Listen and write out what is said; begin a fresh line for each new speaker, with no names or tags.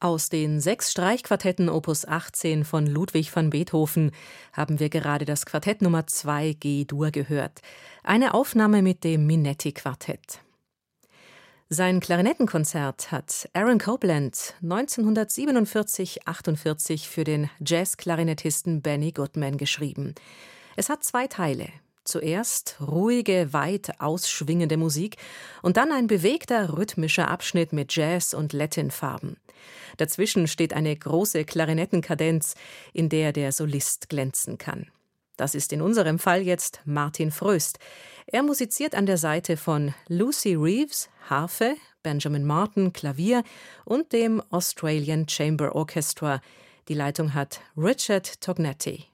Aus den 6 Streichquartetten Opus 18 von Ludwig van Beethoven haben wir gerade das Quartett Nummer 2 G-Dur gehört. Eine Aufnahme mit dem Minetti-Quartett. Sein Klarinettenkonzert hat Aaron Copland 1947/48 für den Jazzklarinettisten Benny Goodman geschrieben. Es hat 2 Teile. Zuerst ruhige, weit ausschwingende Musik und dann ein bewegter, rhythmischer Abschnitt mit Jazz- und Latin-Farben. Dazwischen steht eine große Klarinettenkadenz, in der der Solist glänzen kann. Das ist in unserem Fall jetzt Martin Fröst. Er musiziert an der Seite von Lucy Reeves, Harfe, Benjamin Martin, Klavier und dem Australian Chamber Orchestra. Die Leitung hat Richard Tognetti.